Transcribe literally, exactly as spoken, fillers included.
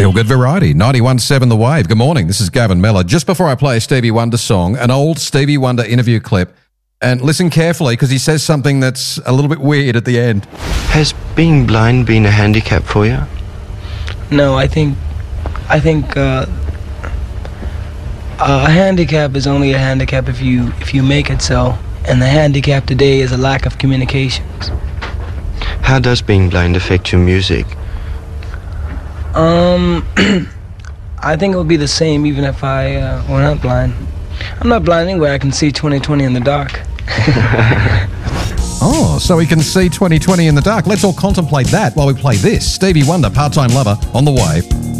Feel-good variety, ninety-one point seven The Wave. Good morning, this is Gavin Mellor. Just before I play a Stevie Wonder song, an old Stevie Wonder interview clip, and listen carefully because he says something that's a little bit weird at the end. Has being blind been a handicap for you? No, I think, I think uh, a handicap is only a handicap if you if you make it so, and the handicap today is a lack of communications. How does being blind affect your music? Um, I think it would be the same even if I uh, were not blind. I'm not blind anyway. I can see twenty twenty in the dark. Oh, so we can see twenty twenty in the dark. Let's all contemplate that while we play this. Stevie Wonder, Part-Time Lover, on The Wave.